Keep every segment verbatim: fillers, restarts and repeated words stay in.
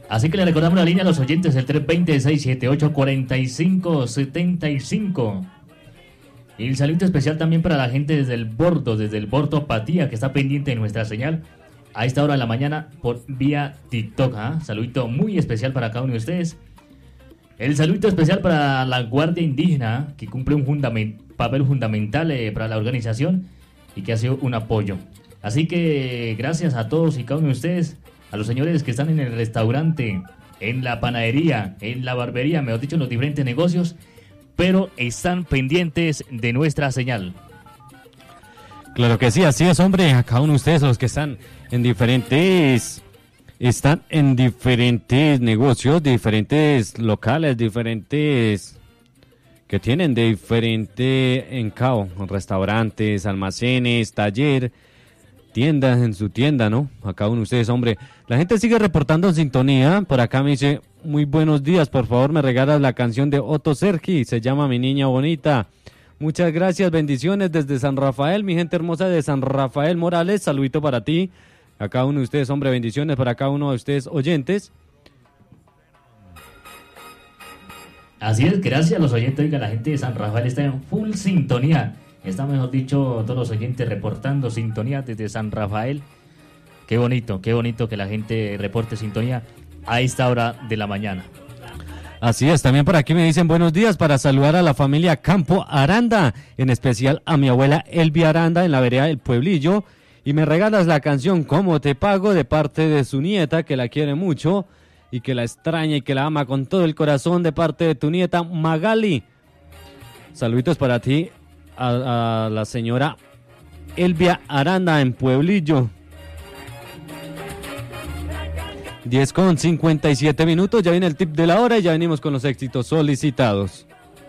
Así que le recordamos la línea a los oyentes, el tres dos cero, seis siete ocho, cuatro cinco siete cinco. Y el saludo especial también para la gente desde el Bordo, desde el Bordo Patía, que está pendiente de nuestra señal a esta hora de la mañana por vía TikTok. ¿eh? Saludito muy especial para cada uno de ustedes. El saludo especial para la Guardia Indígena, que cumple un fundament- papel fundamental eh, para la organización y que ha sido un apoyo. Así que gracias a todos y cada uno de ustedes, a los señores que están en el restaurante, en la panadería, en la barbería, mejor dicho, en los diferentes negocios, pero están pendientes de nuestra señal. Claro que sí, así es, hombre, a cada uno de ustedes, los que están en diferentes, están en diferentes negocios, diferentes locales, diferentes, que tienen de diferente encao, restaurantes, almacenes, taller, tiendas en su tienda, ¿no? A cada uno de ustedes, hombre. La gente sigue reportando en sintonía. Por acá me dice, muy buenos días, por favor me regalas la canción de Otto Sergi, se llama Mi Niña Bonita. Muchas gracias, bendiciones desde San Rafael, mi gente hermosa de San Rafael Morales, saludito para ti, a cada uno de ustedes, hombre, bendiciones para cada uno de ustedes oyentes. Así es, gracias a los oyentes, oiga, la gente de San Rafael está en full sintonía. Está, mejor dicho, todos los oyentes reportando sintonía desde San Rafael. Qué bonito, qué bonito que la gente reporte sintonía a esta hora de la mañana. Así es, también por aquí me dicen buenos días para saludar a la familia Campo Aranda, en especial a mi abuela Elvia Aranda en la vereda del Pueblillo. Y me regalas la canción ¿Cómo te pago? De parte de su nieta, que la quiere mucho y que la extraña y que la ama con todo el corazón, de parte de tu nieta Magali. Saluditos para ti. A, a la señora Elvia Aranda en Pueblillo. diez con cincuenta y siete minutos, ya viene el tip de la hora y ya venimos con los éxitos solicitados.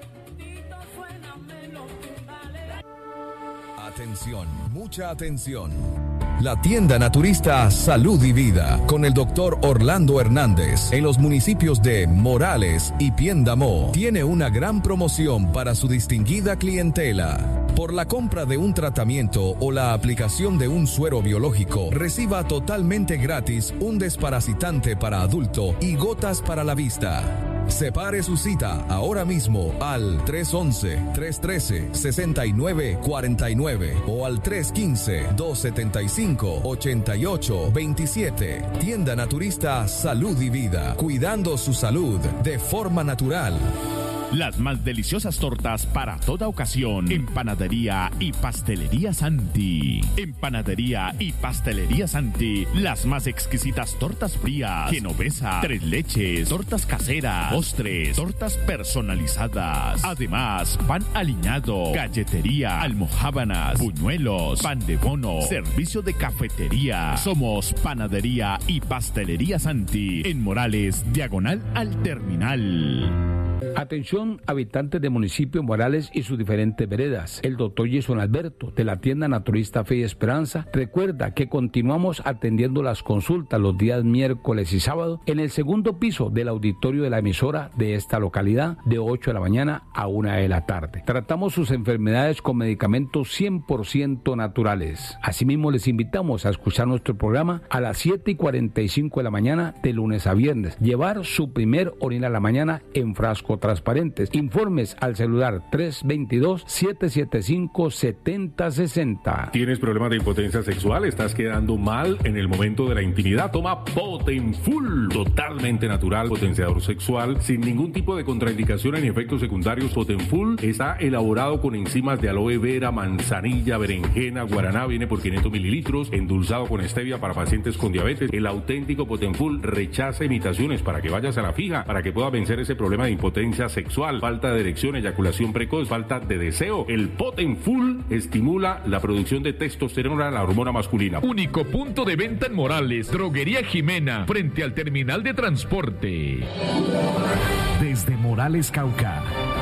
Atención, mucha atención. La tienda naturista Salud y Vida con el doctor Orlando Hernández en los municipios de Morales y Piendamó tiene una gran promoción para su distinguida clientela. Por la compra de un tratamiento o la aplicación de un suero biológico, reciba totalmente gratis un desparasitante para adulto y gotas para la vista. Separe su cita ahora mismo al tres once, tres trece, sesenta y nueve cuarenta y nueve o al tres quince, dos setenta y cinco, ochenta y ocho veintisiete. Tienda Naturista Salud y Vida, cuidando su salud de forma natural. Las más deliciosas tortas para toda ocasión en Panadería y Pastelería Santi. En Panadería y Pastelería Santi, las más exquisitas tortas frías, genovesa, tres leches, tortas caseras, postres, tortas personalizadas. Además, pan aliñado, galletería, almojábanas, buñuelos, pan de bono, servicio de cafetería. Somos Panadería y Pastelería Santi en Morales, diagonal al terminal. Atención, habitantes de municipio Morales y sus diferentes veredas. El doctor Jason Alberto, de la tienda naturista Fe y Esperanza, recuerda que continuamos atendiendo las consultas los días miércoles y sábado en el segundo piso del auditorio de la emisora de esta localidad, de ocho de la mañana a una de la tarde. Tratamos sus enfermedades con medicamentos cien por ciento naturales. Asimismo, les invitamos a escuchar nuestro programa a las siete y cuarenta y cinco de la mañana de lunes a viernes. Llevar su primer orina a la mañana en frasco transparentes. Informes al celular tres dos dos, siete siete cinco, siete cero seis cero. ¿Tienes problemas de impotencia sexual? ¿Estás quedando mal en el momento de la intimidad? Toma Potenfull, totalmente natural, potenciador sexual, sin ningún tipo de contraindicaciones ni efectos secundarios. Potenfull está elaborado con enzimas de aloe vera, manzanilla, berenjena, guaraná, viene por quinientos mililitros, endulzado con stevia para pacientes con diabetes. El auténtico Potenfull rechaza imitaciones para que vayas a la fija, para que puedas vencer ese problema de impotencia sexual, falta de erección, eyaculación precoz, falta de deseo. El Potenfull estimula la producción de testosterona, la hormona masculina. Único punto de venta en Morales, Droguería Jimena, frente al terminal de transporte. Desde Morales, Cauca,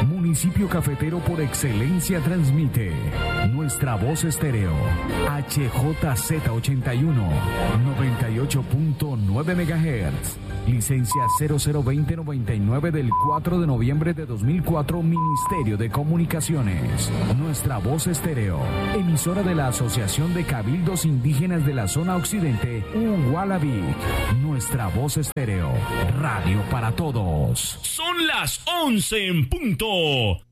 Municipio cafetero por excelencia transmite Nuestra Voz Estéreo, H J Z ochenta y uno, noventa y ocho punto nueve megahertz. Licencia cero cero veinte noventa y nueve del cuatro de noviembre de dos mil cuatro, Ministerio de Comunicaciones. Nuestra Voz Estéreo, emisora de la Asociación de Cabildos Indígenas de la Zona Occidente, Ugualaví. Nuestra Voz Estéreo, radio para todos. Son las once en punto.